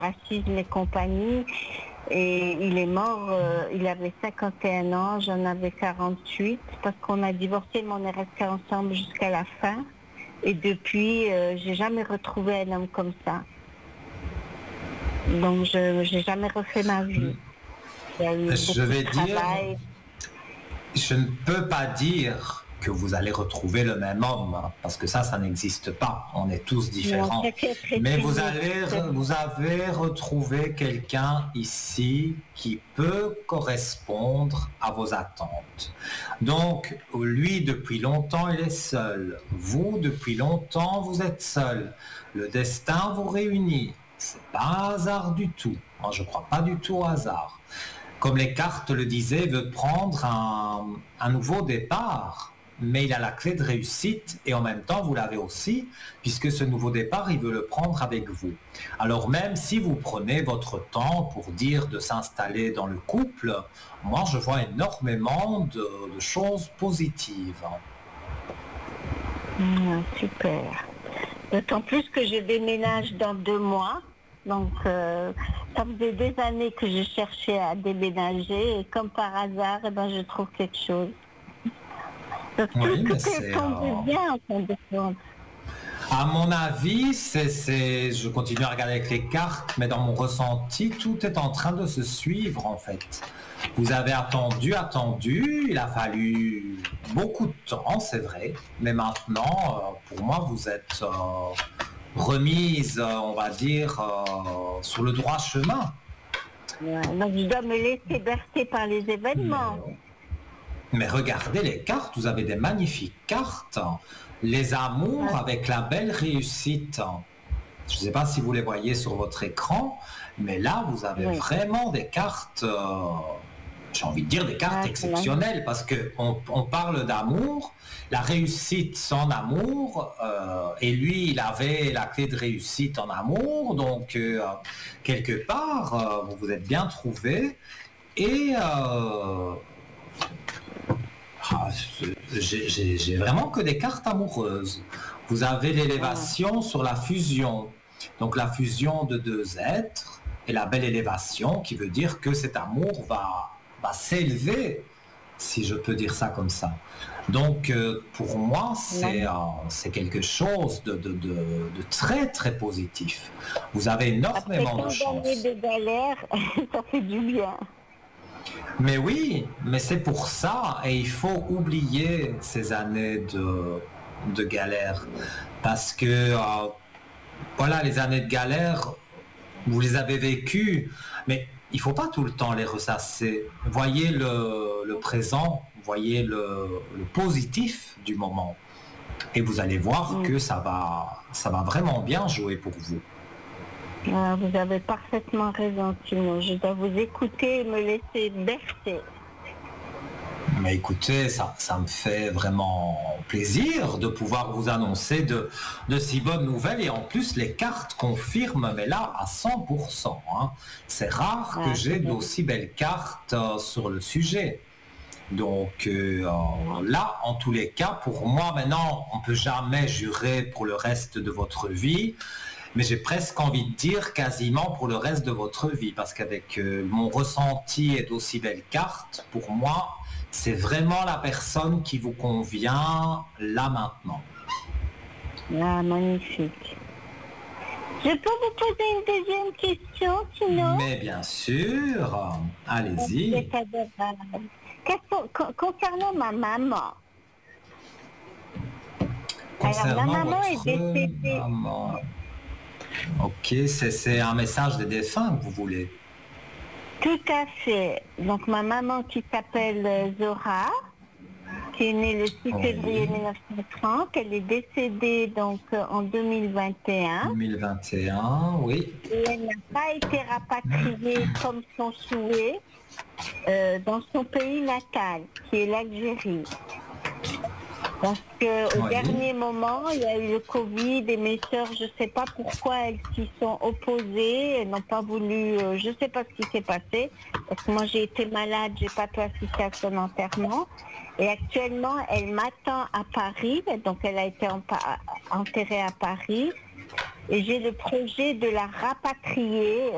racisme et compagnie. Et il est mort, il avait 51 ans, j'en avais 48, parce qu'on a divorcé, mais on est restés ensemble jusqu'à la fin. Et depuis, j'ai jamais retrouvé un homme comme ça. Donc, je n'ai jamais refait ma vie. Il y a eu Je beaucoup vais de dire, travail. je ne peux pas dire que vous allez retrouver le même homme, hein, parce que ça n'existe pas. On est tous différents. Mais vous avez retrouvé quelqu'un ici qui peut correspondre à vos attentes. Donc, lui, depuis longtemps, il est seul. Vous, depuis longtemps, vous êtes seul. Le destin vous réunit. C'est pas un hasard du tout. Moi, je ne crois pas du tout au hasard. Comme les cartes le disaient, il veut prendre un nouveau départ. Mais il a la clé de réussite et en même temps, vous l'avez aussi, puisque ce nouveau départ, il veut le prendre avec vous. Alors même si vous prenez votre temps pour dire de s'installer dans le couple, moi, je vois énormément de choses positives. Super. D'autant plus que je déménage dans 2 mois. Donc, ça faisait des années que je cherchais à déménager et comme par hasard, je trouve quelque chose. Donc, oui, tout est tombé bien en fin de compte. À mon avis, je continue à regarder avec les cartes, mais dans mon ressenti, tout est en train de se suivre en fait. Vous avez attendu, il a fallu beaucoup de temps, c'est vrai, mais maintenant, pour moi, vous êtes remise, on va dire, sur le droit chemin. Donc, je dois me laisser bercer par les événements. Mais regardez les cartes, vous avez des magnifiques cartes. Les amours avec la belle réussite. Je ne sais pas si vous les voyez sur votre écran, mais là, vous avez vraiment des cartes, j'ai envie de dire des cartes exceptionnelles, parce qu'on parle d'amour, la réussite sans amour, et lui, il avait la clé de réussite en amour, donc quelque part, vous vous êtes bien trouvé, et j'ai vraiment que des cartes amoureuses. Vous avez l'élévation sur la fusion. Donc la fusion de 2 êtres et la belle élévation qui veut dire que cet amour va s'élever, si je peux dire ça comme ça. Donc pour moi, c'est quelque chose de très très positif. Vous avez énormément de chance. Après tant d'années de galère, ça fait du bien. Mais oui, mais c'est pour ça, et il faut oublier ces années de galère, parce que voilà, les années de galère, vous les avez vécues, mais il ne faut pas tout le temps les ressasser. Voyez le présent, voyez le positif du moment, et vous allez voir que ça va vraiment bien jouer pour vous. Vous avez parfaitement raison, Tino. Je dois vous écouter et me laisser bercer. Mais écoutez, ça me fait vraiment plaisir de pouvoir vous annoncer de si bonnes nouvelles. Et en plus, les cartes confirment, mais là, à 100%. Hein. C'est rare que j'ai d'aussi belles cartes sur le sujet. Donc là, en tous les cas, pour moi, maintenant, on ne peut jamais jurer pour le reste de votre vie. Mais j'ai presque envie de dire quasiment pour le reste de votre vie, parce qu'avec mon ressenti et d'aussi belles cartes, pour moi, c'est vraiment la personne qui vous convient là maintenant. Ah, magnifique. Je peux vous poser une deuxième question, Tino? Mais bien sûr, allez-y. C'est adorable. Concernant ma maman. Alors, ma maman est décédée. Maman. Ok, c'est un message des défunts que vous voulez. Tout à fait. Donc ma maman qui s'appelle Zora, qui est née le 6 février 1930, elle est décédée donc en 2021. 2021, oui. Et elle n'a pas été rapatriée comme son souhait dans son pays natal, qui est l'Algérie. Parce qu'au dernier moment, il y a eu le Covid et mes sœurs, je ne sais pas pourquoi elles s'y sont opposées, elles n'ont pas voulu, je ne sais pas ce qui s'est passé, parce que moi j'ai été malade, j'ai pas pu assister à son enterrement. Et actuellement, elle m'attend à Paris, donc elle a été enterrée à Paris. Et j'ai le projet de la rapatrier